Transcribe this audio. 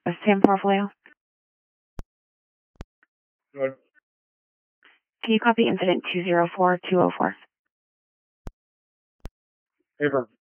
Sam Portfolio. Good. Can you copy incident 204204? Paper.